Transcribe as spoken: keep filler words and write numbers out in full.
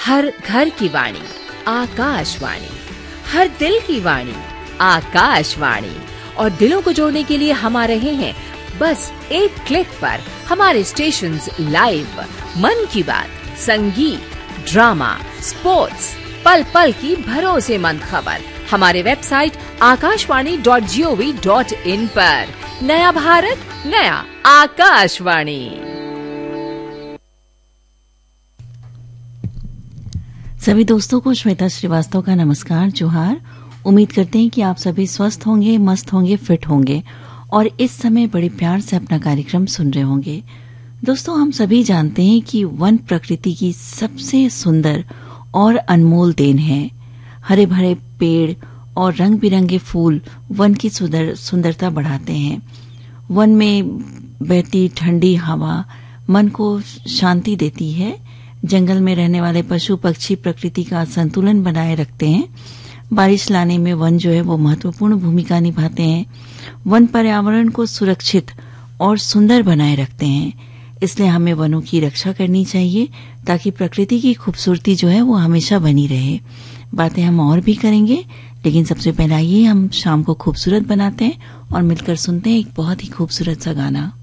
हर घर की वाणी आकाशवाणी, हर दिल की वाणी आकाशवाणी। और दिलों को जोड़ने के लिए हम आ रहे हैं बस एक क्लिक पर। हमारे स्टेशंस लाइव, मन की बात, संगीत, ड्रामा, स्पोर्ट्स, पल पल की भरोसेमंद खबर हमारे website Akashvani dot G O V dot in पर। नया भारत, नया आकाशवाणी। सभी दोस्तों को श्वेता श्रीवास्तव का नमस्कार, जोहार। उम्मीद करते हैं कि आप सभी स्वस्थ होंगे, मस्त होंगे, फिट होंगे और इस समय बड़े प्यार से अपना कार्यक्रम सुन रहे होंगे। दोस्तों, हम सभी जानते हैं कि वन प्रकृति की सबसे सुंदर और अनमोल देन है। हरे भरे पेड़ और रंग बिरंगे फूल वन की सुंदर सुंदरता बढ़ाते हैं। वन में बहती ठंडी हवा मन को शांति देती है। जंगल में रहने वाले पशु पक्षी प्रकृति का संतुलन बनाए रखते हैं। बारिश लाने में वन जो है वो महत्वपूर्ण भूमिका निभाते हैं। वन पर्यावरण को सुरक्षित और सुंदर बनाए रखते हैं। इसलिए हमें वनों की रक्षा करनी चाहिए ताकि प्रकृति की खूबसूरती जो है वो हमेशा बनी रहे। बातें हम और भी करेंगे, लेकिन सबसे पहले आइए हम शाम को खूबसूरत बनाते हैं और मिलकर सुनते हैं एक बहुत ही खूबसूरत सा गाना।